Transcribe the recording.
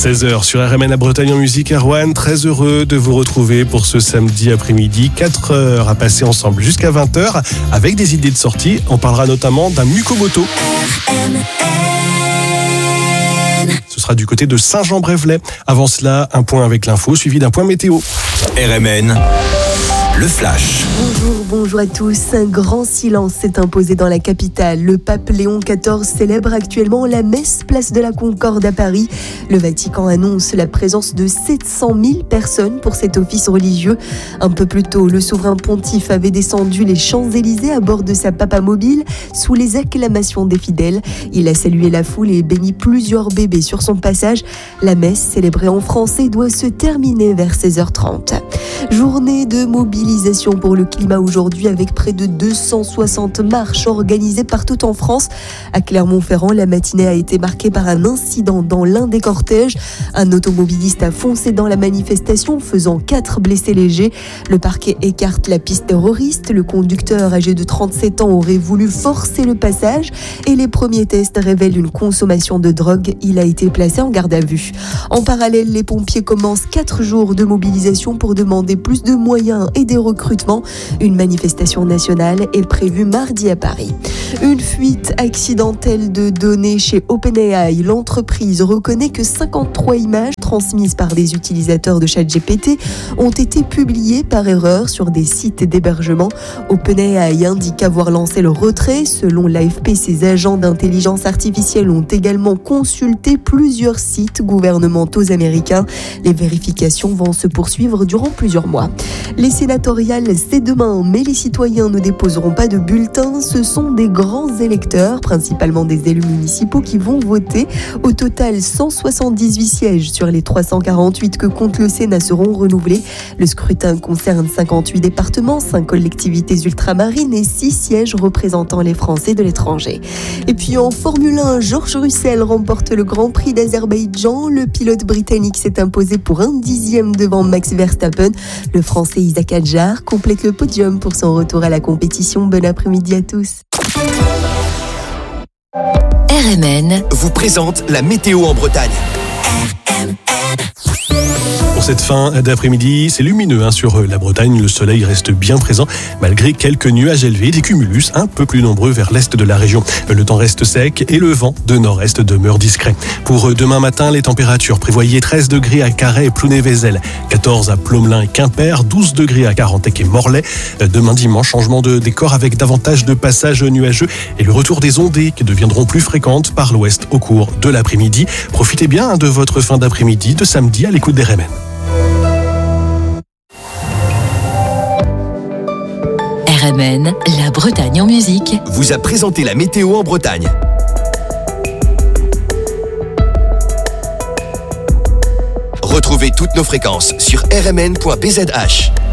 16h sur RMN à Bretagne en musique. Erwan, très heureux de vous retrouver pour ce samedi après-midi. 4 heures à passer ensemble jusqu'à 20h avec des idées de sortie. On parlera notamment d'un Mukomoto. Ce sera du côté de Saint-Jean-Brévelay. Avant cela, un point avec l'info suivi d'un point météo. RMN, le flash. Bonjour à tous. Un grand silence s'est imposé dans la capitale. Le pape Léon XIV célèbre actuellement la messe place de la Concorde à Paris. Le Vatican annonce la présence de 700 000 personnes pour cet office religieux. Un peu plus tôt, le souverain pontife avait descendu les Champs-Élysées à bord de sa papa mobile sous les acclamations des fidèles. Il a salué la foule et béni plusieurs bébés sur son passage. La messe, célébrée en français, doit se terminer vers 16h30. Journée de mobilisation pour le climat aujourd'hui avec près de 260 marches organisées partout en France. À Clermont-Ferrand, la matinée a été marquée par un incident dans l'un des cortèges. Un automobiliste a foncé dans la manifestation, faisant 4 blessés légers. Le parquet écarte la piste terroriste. Le conducteur âgé de 37 ans aurait voulu forcer le passage et les premiers tests révèlent une consommation de drogue. Il a été placé en garde à vue. En parallèle, les pompiers commencent 4 jours de mobilisation pour demander plus de moyens et des recrutements. Une manifestation nationale est prévue mardi à Paris. Une fuite accidentelle de données chez OpenAI. L'entreprise reconnaît que 53 images transmises par des utilisateurs de ChatGPT ont été publiées par erreur sur des sites d'hébergement. OpenAI indique avoir lancé le retrait. Selon l'AFP, ses agents d'intelligence artificielle ont également consulté plusieurs sites gouvernementaux américains. Les vérifications vont se poursuivre durant plusieurs mois. Les sénatoriales, c'est demain, mais les citoyens ne déposeront pas de bulletins. Ce sont des grands électeurs, principalement des élus municipaux, qui vont voter. Au total, 178 sièges sur les 348 que compte le Sénat seront renouvelés. Le scrutin concerne 58 départements, 5 collectivités ultramarines et 6 sièges représentant les Français de l'étranger. Et puis en Formule 1, George Russell remporte le Grand Prix d'Azerbaïdjan. Le pilote britannique s'est imposé pour 1 dixième devant Max Verstappen. Le Français Isaac Hadjar complète le podium pour son retour à la compétition. Bon après-midi à tous. RMN vous présente la météo en Bretagne. Pour cette fin d'après-midi, c'est lumineux sur la Bretagne. Le soleil reste bien présent malgré quelques nuages élevés, des cumulus un peu plus nombreux vers l'est de la région. Le temps reste sec et le vent de nord-est demeure discret. Pour demain matin, les températures prévoyez 13 degrés à Carhaix et Plounévézel, 14 à Plomelin et Quimper, 12 degrés à Carantec et Morlaix. Demain dimanche, changement de décor avec davantage de passages nuageux et le retour des ondées qui deviendront plus fréquentes par l'ouest au cours de l'après-midi. Profitez bien de votre fin d'après-midi de samedi à l'écoute des RMN. RMN, la Bretagne en musique, vous a présenté la météo en Bretagne. Retrouvez toutes nos fréquences sur rmn.bzh.